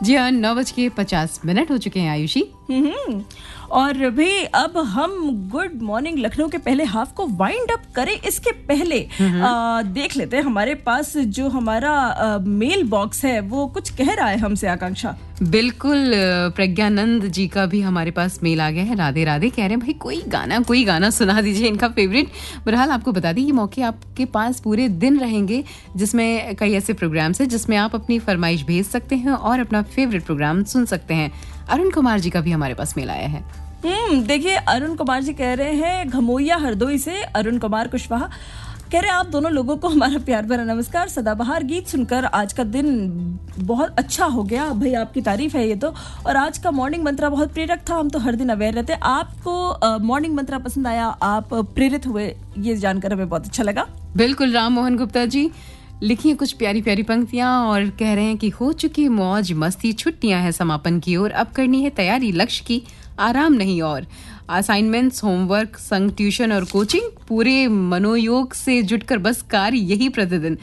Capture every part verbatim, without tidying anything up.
जी हाँ, नौ बज के पचास मिनट हो चुके हैं आयुषी। हम्म और भी अब हम गुड मॉर्निंग लखनऊ के पहले हाफ को वाइंड अप करें, इसके पहले आ, देख लेते हैं हमारे पास जो हमारा आ, मेल बॉक्स है वो कुछ कह रहा है हमसे। आकांक्षा, बिल्कुल, प्रज्ञानंद जी का भी हमारे पास मेल आ गया है। राधे राधे कह रहे हैं भाई कोई गाना कोई गाना सुना दीजिए इनका फेवरेट। बहरहाल आपको बता दी ये मौके आपके पास पूरे दिन रहेंगे, जिसमें कई ऐसे प्रोग्राम्स हैं जिसमें आप अपनी फरमाइश भेज सकते हैं और अपना फेवरेट प्रोग्राम सुन सकते हैं। अरुण कुमार जी का भी हमारे पास मेल आया है। हम्म देखिए, अरुण कुमार जी कह रहे हैं घमोइया हरदोई से, अरुण कुमार कुशवाहा कह रहे हैं आप दोनों लोगों को हमारा प्यार भरा नमस्कार। सदाबहार गीत सुनकर आज का दिन बहुत अच्छा हो गया। भाई आपकी तारीफ है ये तो। और आज का मॉर्निंग मंत्रा बहुत प्रेरक था, हम तो हर दिन अवेयर रहते हैं। आपको मॉर्निंग मंत्रा पसंद आया, आप प्रेरित हुए, ये जानकर हमें बहुत अच्छा लगा। बिल्कुल, राम मोहन गुप्ता जी लिखी हैं कुछ प्यारी प्यारी पंक्तियां और कह रहे हैं कि हो चुकी मौज मस्ती, छुट्टियां हैं समापन की ओर, अब करनी है तैयारी लक्ष्य की, आराम नहीं और। असाइनमेंट्स, होमवर्क, संग ट्यूशन और कोचिंग, पूरे मनोयोग से जुटकर बस कार्य यही प्रतिदिन।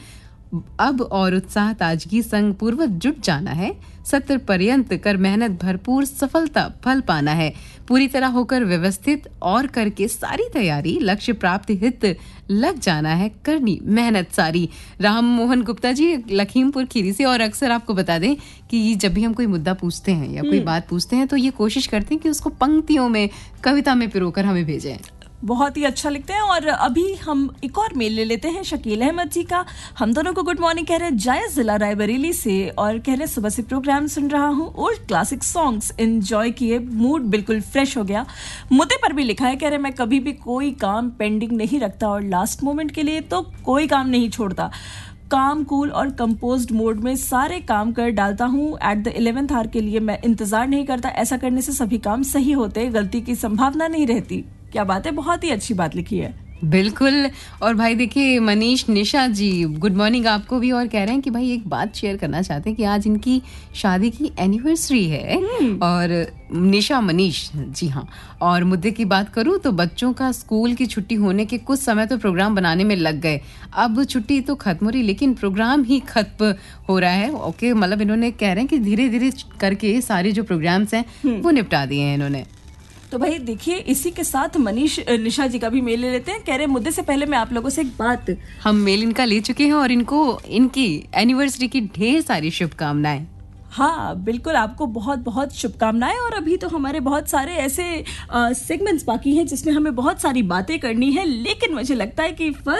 अब और उत्साह ताजगी संग पूर्वक जुट जाना है, सत्र पर्यंत कर मेहनत भरपूर सफलता फल पाना है, पूरी तरह होकर व्यवस्थित और करके सारी तैयारी लक्ष्य प्राप्ति हित लग जाना है, करनी मेहनत सारी। राम मोहन गुप्ता जी लखीमपुर खीरी से। और अक्सर आपको बता दें कि जब भी हम कोई मुद्दा पूछते हैं या कोई बात पूछते हैं तो ये कोशिश करते हैं कि उसको पंक्तियों में, कविता में पिरोकर हमें भेजें। बहुत ही अच्छा लिखते हैं। और अभी हम एक और मेल ले लेते हैं शकील अहमद जी का। हम दोनों को गुड मॉर्निंग कह रहे हैं जायज जिला रायबरेली से, और कह रहे हैं सुबह से प्रोग्राम सुन रहा हूँ, ओल्ड क्लासिक सॉन्ग्स एंजॉय किए, मूड बिल्कुल फ्रेश हो गया। मुद्दे पर भी लिखा है, कह रहे मैं कभी भी कोई काम पेंडिंग नहीं रखता और लास्ट मोमेंट के लिए तो कोई काम नहीं छोड़ता। काम कूल और कंपोज्ड मोड में सारे काम कर डालता हूँ। एट द इलेवेंथ आवर के लिए मैं इंतजार नहीं करता, ऐसा करने से सभी काम सही होते, गलती की संभावना नहीं रहती। क्या बात है, बहुत ही अच्छी बात लिखी है। बिल्कुल। और भाई देखिए मनीष निशा जी गुड मॉर्निंग आपको भी, और कह रहे हैं कि भाई एक बात शेयर करना चाहते हैं कि आज इनकी शादी की एनिवर्सरी है। और निशा मनीष जी हाँ, और मुद्दे की बात करूं तो बच्चों का स्कूल की छुट्टी होने के कुछ समय तो प्रोग्राम बनाने में लग गए, अब छुट्टी तो खत्म हो रही लेकिन प्रोग्राम ही खत्म हो रहा है। ओके, मतलब इन्होंने कह रहे हैं कि धीरे धीरे करके सारे जो प्रोग्राम्स हैं वो निपटा दिए हैं इन्होंने। तो भाई देखिए, इसी के साथ मनीष निशा जी का भी मेल ले लेते हैं। कह रहे मुद्दे से पहले मैं आप लोगों से एक बात, हम मेल इनका ले चुके हैं और इनको इनकी एनिवर्सरी की ढेर सारी शुभकामनाएं। हाँ बिल्कुल, आपको बहुत बहुत शुभकामनाएं। और अभी तो हमारे बहुत सारे ऐसे सेगमेंट्स बाकी हैं जिसमें हमें बहुत सारी बातें करनी है, लेकिन मुझे लगता है कि फर्स्ट